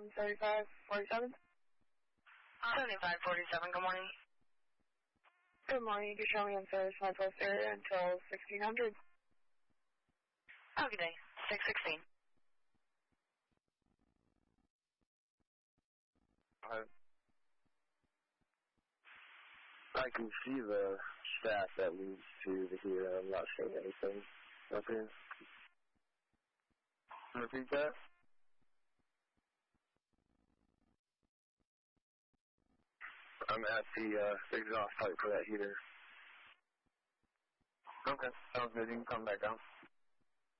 7547. 7547, good morning. Good morning. You can show me in service Northwest area until 1600. Have a good day. 616. I can see the staff that leads to here. I'm not seeing anything up here. Repeat that? I'm at the exhaust pipe for that heater. Okay, sounds good. You can come back down.